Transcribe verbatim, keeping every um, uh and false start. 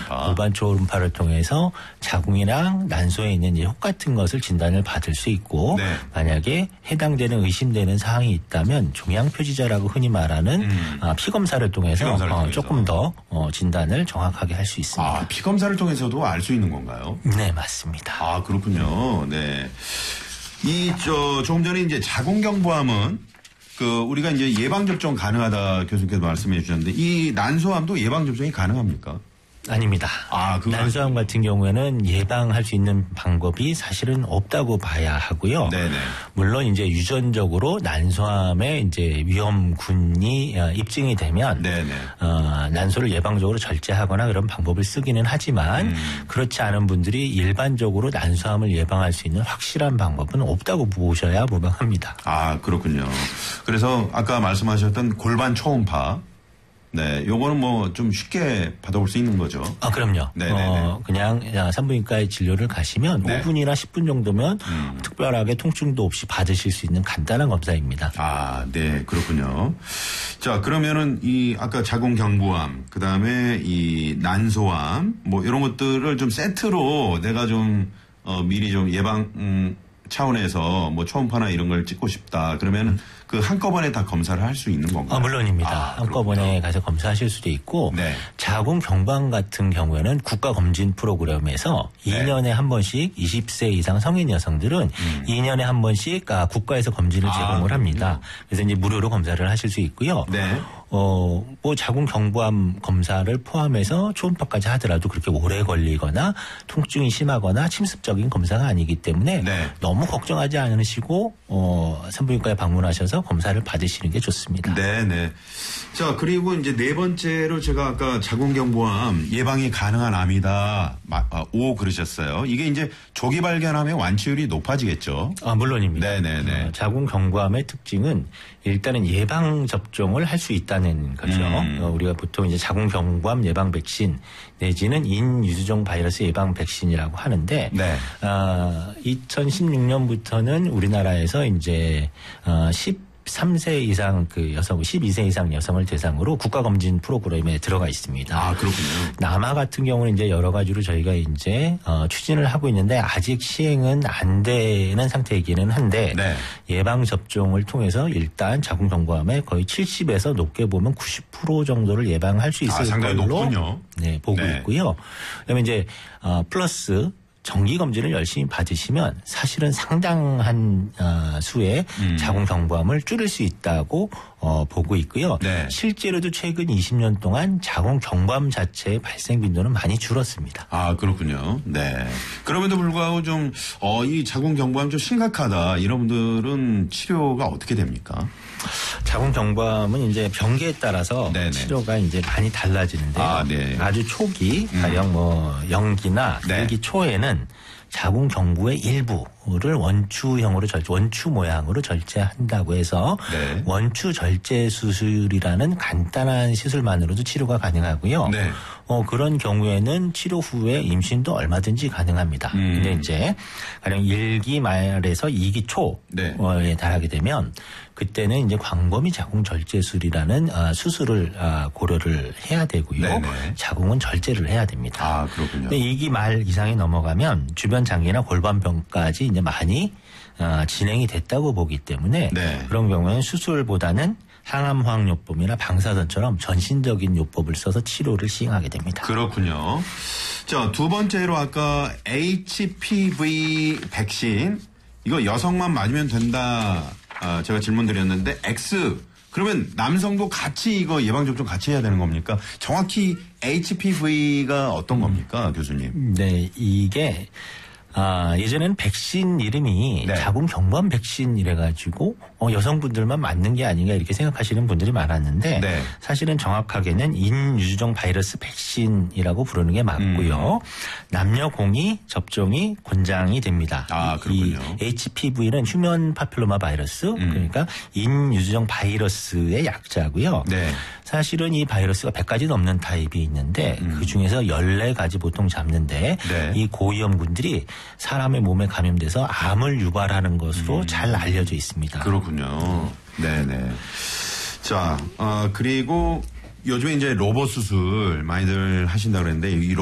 초음파. 골반 초음파를 통해서 자궁이랑 난소에 있는 이제 혹 같은 것을 진단을 받을 수 있고 네. 만약에 해당되는 의심되는 사항이 있다면 종양 표지자라고 흔히 말하는 음. 아, 피 검사를 통해서, 피 검사를 어, 통해서. 조금 더 어, 진단을 정확하게 할 수 있습니다. 아, 피 검사를 통해서도 알 수 있는 건가요? 네, 맞습니다. 아, 그렇군요. 네. 이, 저, 조금 전에 이제 자궁경부암은 그, 우리가 이제 예방접종 가능하다 교수님께서 말씀해 주셨는데 이 난소암도 예방접종이 가능합니까? 아닙니다. 아, 그거 난소암 같은 경우에는 예방할 수 있는 방법이 사실은 없다고 봐야 하고요. 네네. 물론 이제 유전적으로 난소암의 이제 위험군이 입증이 되면 네네. 어, 난소를 예방적으로 절제하거나 그런 방법을 쓰기는 하지만 음. 그렇지 않은 분들이 일반적으로 난소암을 예방할 수 있는 확실한 방법은 없다고 보셔야 무방합니다. 아, 그렇군요. 그래서 아까 말씀하셨던 골반 초음파. 네, 요거는 뭐 좀 쉽게 받아볼 수 있는 거죠. 아, 그럼요. 네네네. 어, 그냥 산부인과에 진료를 가시면 네. 오 분이나 십 분 정도면 음. 특별하게 통증도 없이 받으실 수 있는 간단한 검사입니다. 아, 네, 그렇군요. 자, 그러면은 이 아까 자궁경부암, 그 다음에 이 난소암, 뭐 이런 것들을 좀 세트로 내가 좀 어, 미리 좀 예방 음, 차원에서 뭐 초음파나 이런 걸 찍고 싶다. 그러면 그 한꺼번에 다 검사를 할 수 있는 건가요? 아, 물론입니다. 아, 한꺼번에 그렇군요. 가서 검사하실 수도 있고 네. 자궁경부암 같은 경우에는 국가검진 프로그램에서 네. 이 년에 한 번씩 이십 세 이상 성인 여성들은 음. 이 년에 한 번씩 아, 국가에서 검진을 아, 제공을 합니다. 그래서 이제 무료로 검사를 하실 수 있고요. 네. 어, 뭐 자궁경부암 검사를 포함해서 초음파까지 하더라도 그렇게 오래 걸리거나 통증이 심하거나 침습적인 검사가 아니기 때문에 네. 너무 걱정하지 않으시고 어, 산부인과에 방문하셔서 검사를 받으시는 게 좋습니다. 네네. 자, 그리고 이제 네 번째로 제가 아까 자궁경부암 예방이 가능한 암이다. 마, 아, 오 그러셨어요. 이게 이제 조기 발견하면 완치율이 높아지겠죠. 아, 물론입니다. 네네네. 어, 자궁경부암의 특징은 일단은 예방 접종을 할 수 있다는 거죠. 음. 어, 우리가 보통 이제 자궁경부암 예방 백신 내지는 인유두종 바이러스 예방 백신이라고 하는데 네. 어, 이천십육 년부터는 우리나라에서 이제 어, 십삼 세 이상 그 여성, 십이 세 이상 여성을 대상으로 국가검진 프로그램에 들어가 있습니다. 아, 그렇군요. 남아 같은 경우는 이제 여러 가지로 저희가 이제 어, 추진을 하고 있는데 아직 시행은 안 되는 상태이기는 한데 네. 예방 접종을 통해서 일단 자궁경부암의 거의 칠십에서 높게 보면 구십 퍼센트 정도를 예방할 수 있을 아, 상당히 걸로 높군요. 네, 보고 네. 있고요. 그다음에 이제 어, 플러스 정기 검진을 열심히 받으시면 사실은 상당한 어, 수의 음. 자궁경부암을 줄일 수 있다고 어, 보고 있고요. 네. 실제로도 최근 이십 년 동안 자궁경부암 자체의 발생 빈도는 많이 줄었습니다. 아, 그렇군요. 네. 그럼에도 불구하고 좀, 어, 이 자궁경부암 좀 심각하다. 이런 분들은 치료가 어떻게 됩니까? 자궁경부암은 이제 병계에 따라서 네네. 치료가 이제 많이 달라지는데요. 아, 네. 아주 초기, 가령 뭐 영기나 네. 일기 초에는 자궁경부의 일부를 원추형으로 절제, 원추 모양으로 절제한다고 해서 네. 원추 절제 수술이라는 간단한 시술만으로도 치료가 가능하고요. 네. 어, 그런 경우에는 치료 후에 임신도 얼마든지 가능합니다. 음. 근데 이제 가령 일기 말에서 이기 초에 네. 달하게 되면 그때는 이제 광범위 자궁 절제술이라는 어, 수술을 어, 고려를 해야 되고요. 네네. 자궁은 절제를 해야 됩니다. 아, 그렇군요. 근데 이기 말 이상이 넘어가면 주변 장기나 골반병까지 이제 많이 어, 진행이 됐다고 보기 때문에 네. 그런 경우에는 수술보다는 항암화학요법이나 방사선처럼 전신적인 요법을 써서 치료를 시행하게 됩니다. 그렇군요. 자, 두 번째로 아까 에이치피브이 백신 이거 여성만 맞으면 된다. 아, 제가 질문 드렸는데 X 그러면 남성도 같이 이거 예방접종 같이 해야 되는 겁니까? 정확히 에이치피브이가 어떤 겁니까, 교수님? 네, 이게 아, 예전에는 백신 이름이 네. 자궁경부암 백신 이래가지고 어, 여성분들만 맞는 게 아닌가 이렇게 생각하시는 분들이 많았는데 네. 사실은 정확하게는 인유두종 바이러스 백신이라고 부르는 게 맞고요. 음. 남녀 공이 접종이 권장이 됩니다. 아, 그렇군요. 이 에이치피브이는 휴먼 파필로마 바이러스 음. 그러니까 인유두종 바이러스의 약자고요. 네. 사실은 이 바이러스가 백 가지 넘는 타입이 있는데 음. 그중에서 열네 가지 보통 잡는데 네. 이 고위험군들이 사람의 몸에 감염돼서 암을 유발하는 것으로 음. 잘 알려져 있습니다. 그렇군요. 네네. 자, 어, 그리고 요즘에 이제 로봇 수술 많이들 하신다고 그랬는데 이